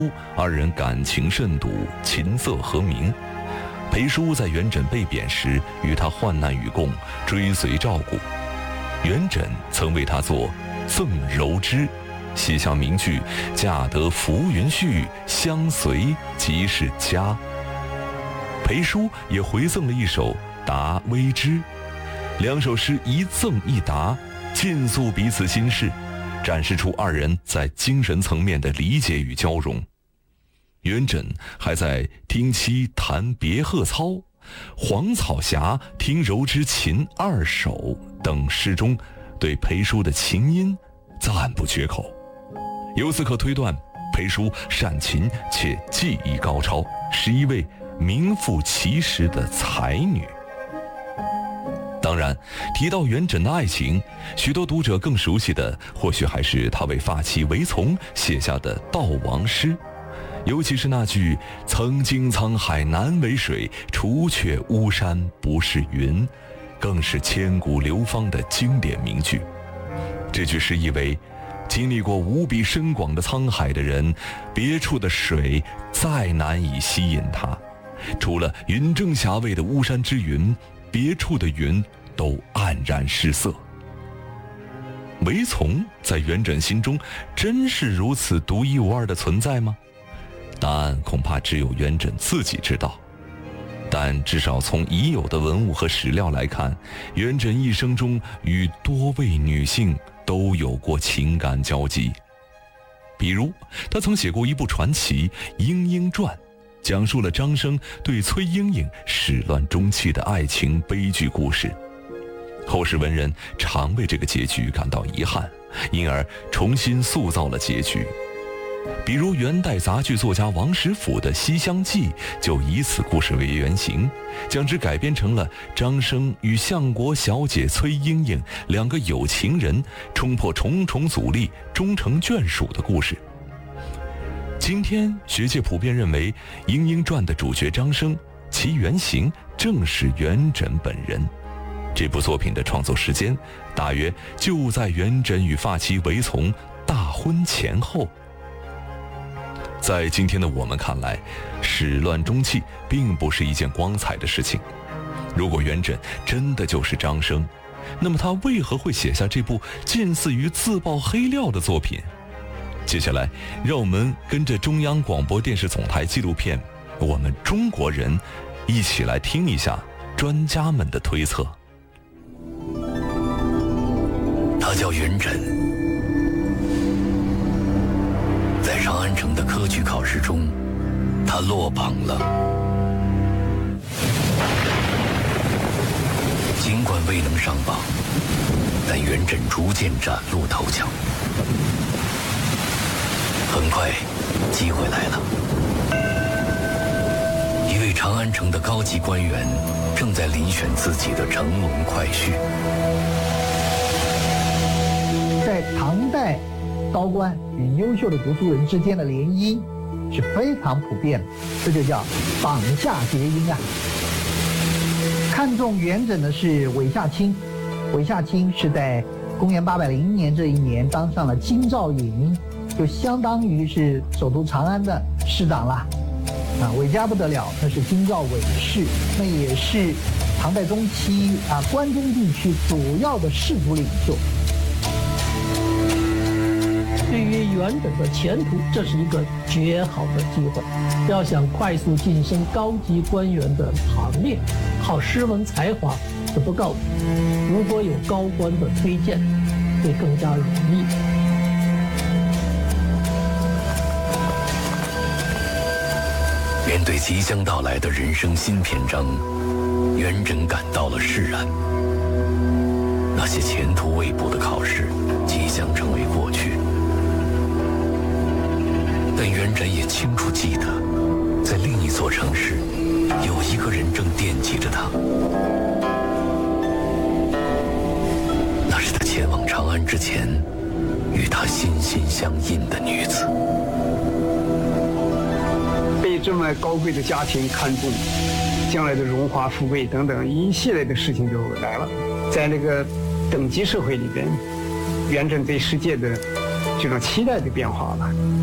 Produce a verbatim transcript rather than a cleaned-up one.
二人感情甚笃，琴瑟和鸣。裴叔在元稹被贬时，与他患难与共，追随照顾。元稹曾为他作《赠柔之》，写下名句“嫁得浮云絮，相随即是家”。裴叔也回赠了一首《答微之》，两首诗一赠一答，尽诉彼此心事，展示出二人在精神层面的理解与交融。元稹还在《听妻弹别鹤操》《黄草峡听柔之琴二首》等诗中，对裴叔的琴音赞不绝口。由此可推断，裴叔善琴且技艺高超，是一位名副其实的才女。当然，提到元稹的爱情，许多读者更熟悉的或许还是他为发妻韦丛写下的悼亡诗，尤其是那句“曾经沧海难为水，除却巫山不是云”，更是千古流芳的经典名句。这句诗意为，经历过无比深广的沧海的人，别处的水再难以吸引他，除了云正霞蔚的巫山之云，别处的云都黯然失色。韦丛在元稹心中真是如此独一无二的存在吗？答案恐怕只有元稹自己知道。但至少从已有的文物和史料来看，元稹一生中与多位女性都有过情感交集。比如他曾写过一部传奇《莺莺传》，讲述了张生对崔莺莺始乱终弃的爱情悲剧故事。后世文人常为这个结局感到遗憾，因而重新塑造了结局。比如元代杂剧作家王实甫的《西厢记》就以此故事为原型，将之改编成了张生与相国小姐崔莺莺两个有情人冲破重重阻力，终成眷属的故事。今天学界普遍认为，《莺莺传》的主角张生，其原型正是元稹本人。这部作品的创作时间大约就在元稹与发妻韦丛大婚前后。在今天的我们看来，始乱终弃并不是一件光彩的事情。如果元稹真的就是张生，那么他为何会写下这部近似于自曝黑料的作品？接下来让我们跟着中央广播电视总台纪录片《我们中国人》一起来听一下专家们的推测。 他叫元稹，在长安城的科举考试中，他落榜了。尽管未能上榜，但元稹逐渐崭露头角。很快，机会来了。一位长安城的高级官员正在遴选自己的乘龙快婿。 在唐代，高官与优秀的读书人之间的联姻是非常普遍的，这就叫榜下结姻啊。看中元稹的是韦夏卿，韦夏卿是在公元八百零年这一年当上了京兆尹，就相当于是首都长安的市长啦。啊，韦家不得了，那是京兆韦氏，那也是唐代中期啊关中地区主要的氏族领袖。对于元稹的前途，这是一个绝好的机会。要想快速晋升高级官员的行列，靠诗文才华是不够的。如果有高官的推荐，会更加容易。 面对即将到来的人生新篇章，元稹感到了释然。那些前途未卜的考试即将成为过去。但元稹也清楚记得，在另一座城市，有一个人正惦记着他。那是他前往长安之前，与他心心相印的女子。 被这么高贵的家庭看中，将来的荣华富贵等等一系列的事情就来了。在那个等级社会里边，元稹对世界的这种期待的变化了。